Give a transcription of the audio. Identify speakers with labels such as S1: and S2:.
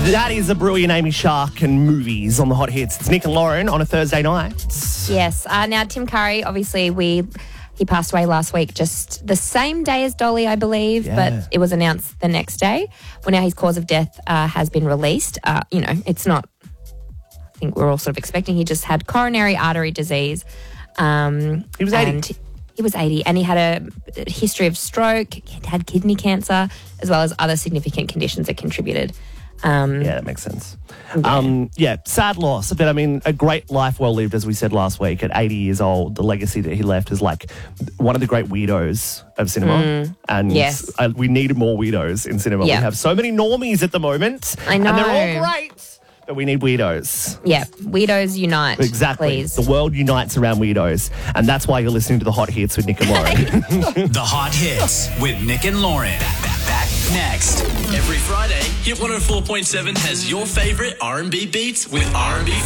S1: That is the brilliant Amy Shark and movies on the Hot Hits. It's Nick and Lauren on a Thursday night.
S2: Yes. Now, Tim Curry, obviously, he passed away last week, just the same day as Dolly, I believe, but it was announced the next day. Well, now his cause of death has been released. It's not, I think we're all sort of expecting. He just had coronary artery disease.
S1: He was 80.
S2: He was 80, and he had a history of stroke. He had kidney cancer, as well as other significant conditions that contributed.
S1: That makes sense. Sad loss. But I mean, a great life well lived, as we said last week. At 80 years old, the legacy that he left is like one of the great weirdos of cinema. And we needed more weirdos in cinema.
S2: Yep.
S1: We have so many normies at the moment.
S2: I know.
S1: And they're all great. But we need weirdos.
S2: Yeah, weirdos unite.
S1: Exactly.
S2: Please.
S1: The world unites around weirdos. And that's why you're listening to The Hot Hits with Nick and Lauren.
S3: The Hot Hits with Nick and Lauren. Back next.
S4: Every Friday, Hit 104.7 has your favourite R&B beats with R&B